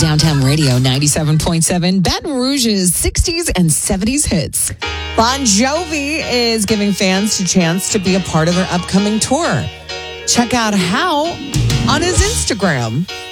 Downtown Radio 97.7, Baton Rouge's 60s and 70s hits. Bon Jovi is giving fans a chance to be a part of their upcoming tour. Check out how on his Instagram.